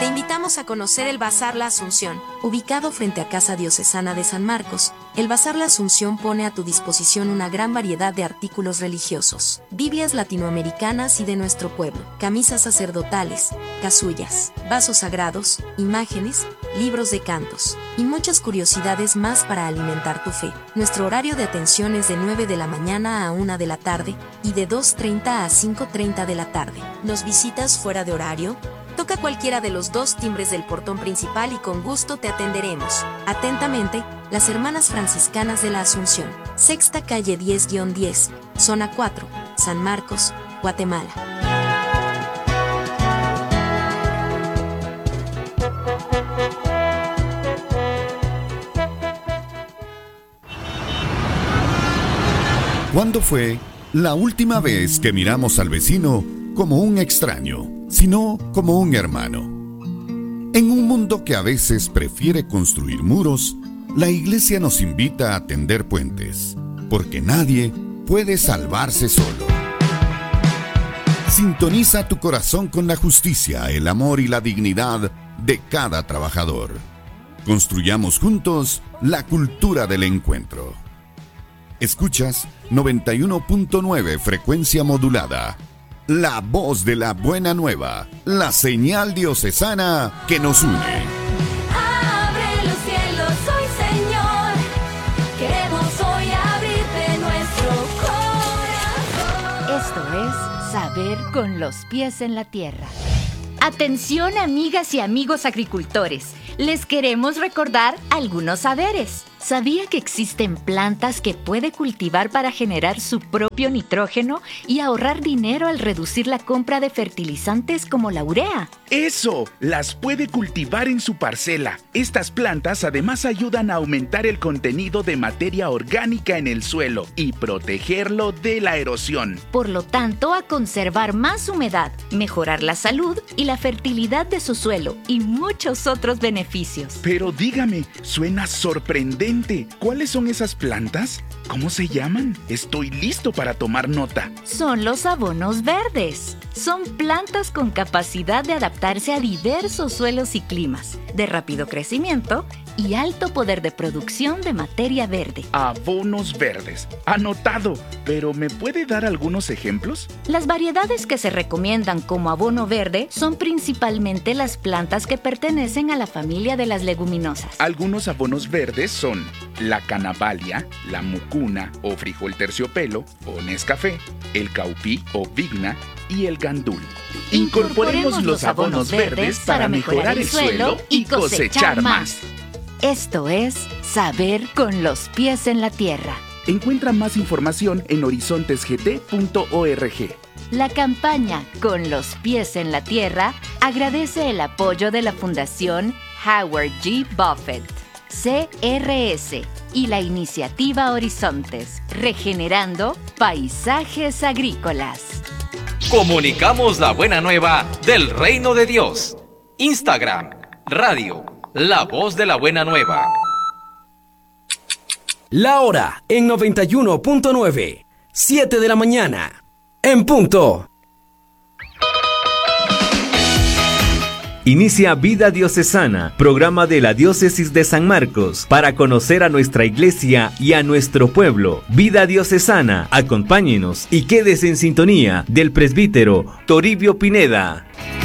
invitamos a conocer el Bazar La Asunción. Ubicado frente a Casa Diocesana de San Marcos, el Bazar La Asunción pone a tu disposición una gran variedad de artículos religiosos, Biblias latinoamericanas y de nuestro pueblo, camisas sacerdotales, casullas, vasos sagrados, imágenes, libros de cantos y muchas curiosidades más para alimentar tu fe. Nuestro horario de atención es de 9 de la mañana a 1 de la tarde y de 2:30 a 5:30 de la tarde. ¿Nos visitas fuera de horario? Toca cualquiera de los 2 timbres del portón principal y con gusto te atenderemos. Atentamente, las Hermanas Franciscanas de la Asunción. Sexta calle 10-10, zona 4, San Marcos, Guatemala. ¿Cuándo fue la última vez que miramos al vecino como un extraño, sino como un hermano? En un mundo que a veces prefiere construir muros, la Iglesia nos invita a tender puentes, porque nadie puede salvarse solo. Sintoniza tu corazón con la justicia, el amor y la dignidad de cada trabajador. Construyamos juntos la cultura del encuentro. Escuchas 91.9 frecuencia modulada. La voz de la buena nueva, la señal diocesana que nos une. Abre los cielos hoy, Señor. Queremos hoy abrirte nuestro corazón. Esto es Saber con los pies en la tierra. Atención, amigas y amigos agricultores. Les queremos recordar algunos saberes. ¿Sabía que existen plantas que puede cultivar para generar su propio nitrógeno y ahorrar dinero al reducir la compra de fertilizantes como la urea? ¡Eso! Las puede cultivar en su parcela. Estas plantas además ayudan a aumentar el contenido de materia orgánica en el suelo y protegerlo de la erosión. Por lo tanto, a conservar más humedad, mejorar la salud y la fertilidad de su suelo y muchos otros beneficios. Pero dígame, suena sorprendente. ¿Cuáles son esas plantas? ¿Cómo se llaman? Estoy listo para tomar nota. Son los abonos verdes. Son plantas con capacidad de adaptarse a diversos suelos y climas, de rápido crecimiento y alto poder de producción de materia verde. Abonos verdes. Anotado. ¿Pero me puede dar algunos ejemplos? Las variedades que se recomiendan como abono verde son principalmente las plantas que pertenecen a la familia de las leguminosas. Algunos abonos verdes son la canavalia, la mucuna o frijol terciopelo o nescafé, el caupí o vigna y el gandul. Incorporemos los abonos verdes para mejorar el suelo y cosechar más. Esto es Saber con los pies en la tierra. Encuentra más información en horizontesgt.org. La campaña Con los pies en la tierra agradece el apoyo de la Fundación Howard G. Buffett, CRS, y la iniciativa Horizontes, regenerando paisajes agrícolas. Comunicamos la buena nueva del Reino de Dios. Instagram, radio, la voz de la buena nueva. La hora en 91.9, 7 de la mañana, en punto. Inicia Vida Diocesana, programa de la Diócesis de San Marcos, para conocer a nuestra iglesia y a nuestro pueblo. Vida Diocesana, acompáñenos y quédese en sintonía del presbítero Toribio Pineda.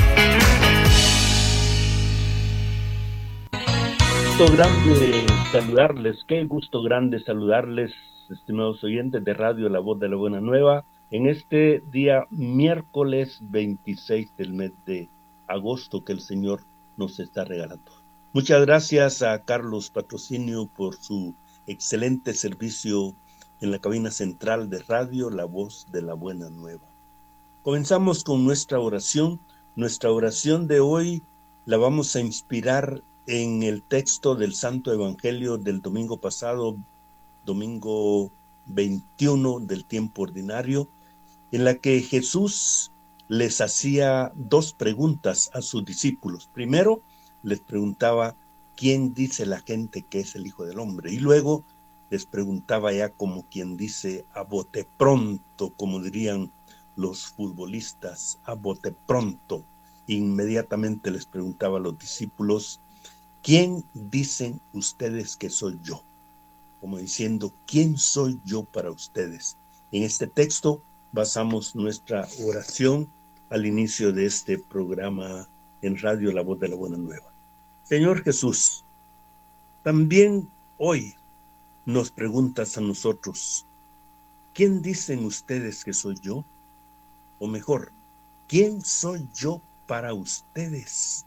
Qué gusto grande saludarles, estimados oyentes de Radio La Voz de la Buena Nueva, en este día miércoles 26 del mes de agosto que el Señor nos está regalando. Muchas gracias a Carlos Patrocinio por su excelente servicio en la cabina central de Radio La Voz de la Buena Nueva. Comenzamos con nuestra oración. Nuestra oración de hoy la vamos a inspirar en el texto del Santo Evangelio del domingo pasado, domingo 21 del tiempo ordinario, en la que Jesús les hacía 2 preguntas a sus discípulos. Primero, les preguntaba, ¿quién dice la gente que es el Hijo del Hombre? Y luego les preguntaba ya como quien dice, a bote pronto, como dirían los futbolistas, a bote pronto, inmediatamente les preguntaba a los discípulos: ¿quién dicen ustedes que soy yo? Como diciendo, ¿quién soy yo para ustedes? En este texto basamos nuestra oración al inicio de este programa en radio La Voz de la Buena Nueva. Señor Jesús, también hoy nos preguntas a nosotros: ¿quién dicen ustedes que soy yo? O mejor, ¿quién soy yo para ustedes?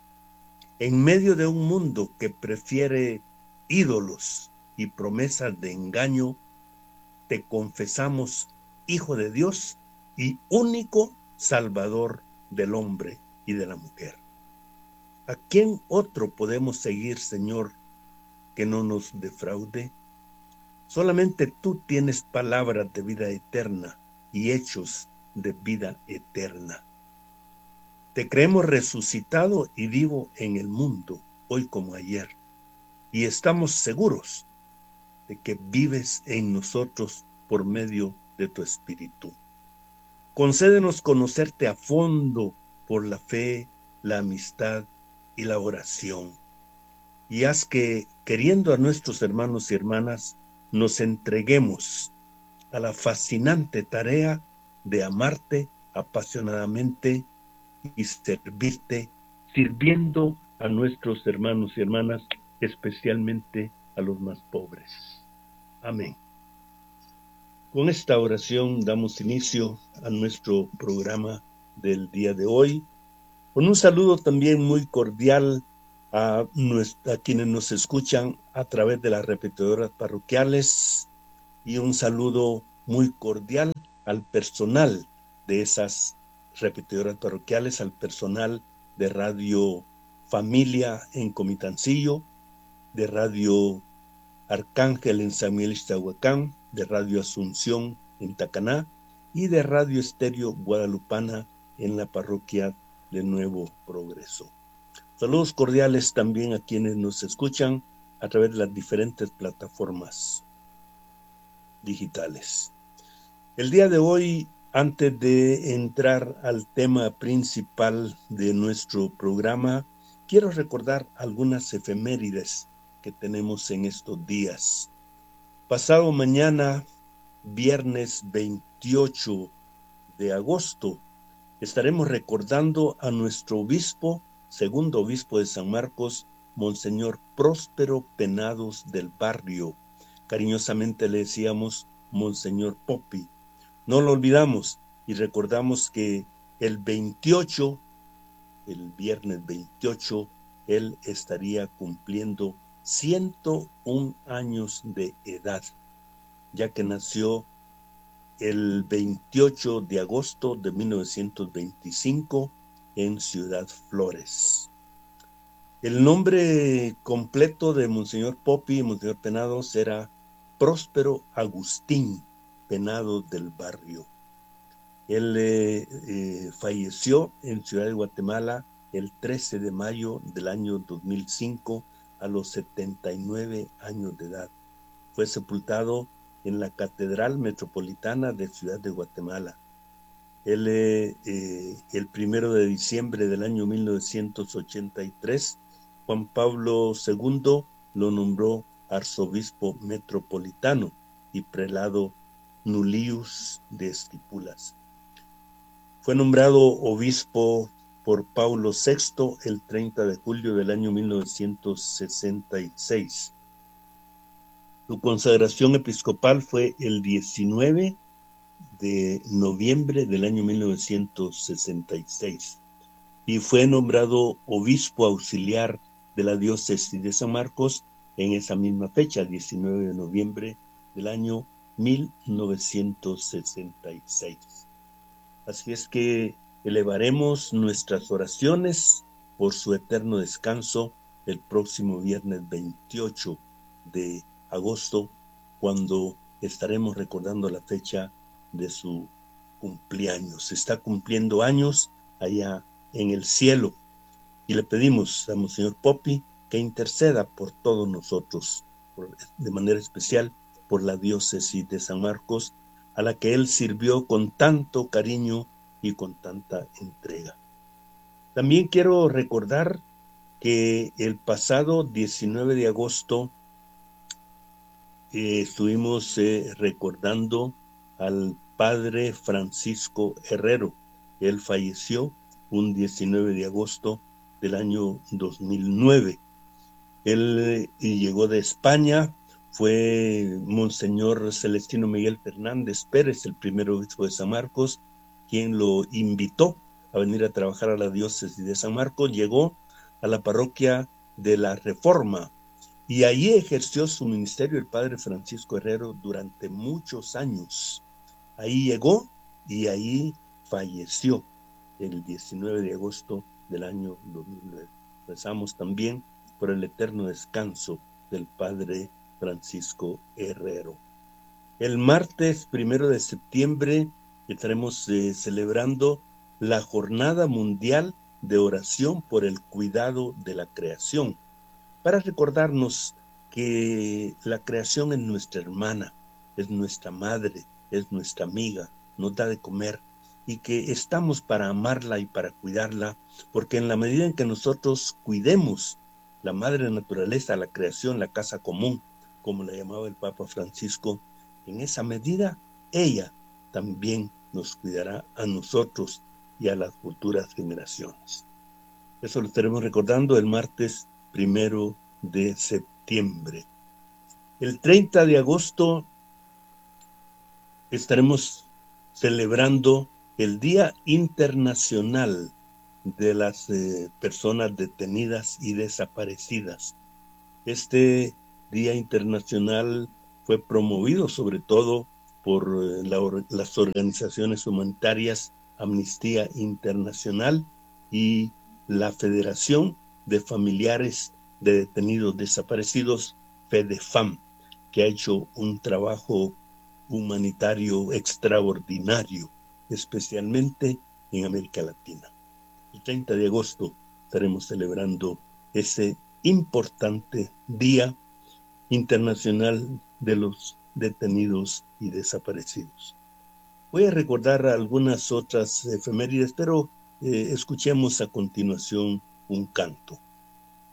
En medio de un mundo que prefiere ídolos y promesas de engaño, te confesamos Hijo de Dios y único Salvador del hombre y de la mujer. ¿A quién otro podemos seguir, Señor, que no nos defraude? Solamente tú tienes palabras de vida eterna y hechos de vida eterna. Te creemos resucitado y vivo en el mundo, hoy como ayer, y estamos seguros de que vives en nosotros por medio de tu Espíritu. Concédenos conocerte a fondo por la fe, la amistad y la oración. Y haz que, queriendo a nuestros hermanos y hermanas, nos entreguemos a la fascinante tarea de amarte apasionadamente y servirte, sirviendo a nuestros hermanos y hermanas, especialmente a los más pobres. Amén. Con esta oración damos inicio a nuestro programa del día de hoy, con un saludo también muy cordial a quienes nos escuchan a través de las repetidoras parroquiales, y un saludo muy cordial al personal de esas repetidoras parroquiales, al personal de Radio Familia en Comitancillo, de Radio Arcángel en San Miguel Ixtahuacán, de Radio Asunción en Tacaná y de Radio Estéreo Guadalupana en la parroquia de Nuevo Progreso. Saludos cordiales también a quienes nos escuchan a través de las diferentes plataformas digitales. El día de hoy, antes de entrar al tema principal de nuestro programa, quiero recordar algunas efemérides que tenemos en estos días. Pasado mañana, viernes 28 de agosto, estaremos recordando a nuestro obispo, segundo obispo de San Marcos, Monseñor Próspero Penados del Barrio. Cariñosamente le decíamos Monseñor Popi. No lo olvidamos y recordamos que el 28, el viernes 28, él estaría cumpliendo 101 años de edad, ya que nació el 28 de agosto de 1925 en Ciudad Flores. El nombre completo de Monseñor Popi y Monseñor Penados era Próspero Agustín Penados del Barrio. Él falleció en Ciudad de Guatemala el 13 de mayo del año 2005 a los 79 años de edad. Fue sepultado en la Catedral Metropolitana de Ciudad de Guatemala. Él, el 1 de diciembre del año 1983, Juan Pablo II lo nombró arzobispo metropolitano y prelado nullius de Esquipulas. Fue nombrado obispo por Paulo VI el 30 de julio del año 1966. Su consagración episcopal fue el 19 de noviembre del año 1966 y fue nombrado obispo auxiliar de la diócesis de San Marcos en esa misma fecha, 19 de noviembre del año 1966. Así es que elevaremos nuestras oraciones por su eterno descanso el próximo viernes 28 de agosto, cuando estaremos recordando la fecha de su cumpleaños. Está cumpliendo años allá en el cielo y le pedimos a Monseñor Popi que interceda por todos nosotros, de manera especial por la diócesis de San Marcos, a la que él sirvió con tanto cariño y con tanta entrega. También quiero recordar que el pasado 19 de agosto estuvimos recordando al padre Francisco Herrero. Él falleció un 19 de agosto del año 2009. Él llegó de España, fue Monseñor Celestino Miguel Fernández Pérez, el primer obispo de San Marcos, quien lo invitó a venir a trabajar a la diócesis de San Marcos. Llegó a la parroquia de la Reforma y allí ejerció su ministerio el padre Francisco Herrero durante muchos años. Ahí llegó y ahí falleció el 19 de agosto del año 2009. Rezamos también por el eterno descanso del padre Francisco Herrero. El martes 1 de septiembre estaremos celebrando la Jornada Mundial de Oración por el Cuidado de la Creación, para recordarnos que la creación es nuestra hermana, es nuestra madre, es nuestra amiga, nos da de comer, y que estamos para amarla y para cuidarla, porque en la medida en que nosotros cuidemos la madre naturaleza, la creación, la casa común, como la llamaba el Papa Francisco, en esa medida ella también nos cuidará a nosotros y a las futuras generaciones. Eso lo estaremos recordando el martes 1 de septiembre. El 30 de agosto estaremos celebrando el Día Internacional de las personas detenidas y desaparecidas. Este Día Internacional fue promovido sobre todo por las organizaciones humanitarias Amnistía Internacional y la Federación de Familiares de Detenidos Desaparecidos, FEDEFAM, que ha hecho un trabajo humanitario extraordinario, especialmente en América Latina. El 30 de agosto estaremos celebrando ese importante Día Internacional de los Detenidos y Desaparecidos. Voy a recordar algunas otras efemérides, pero escuchemos a continuación un canto.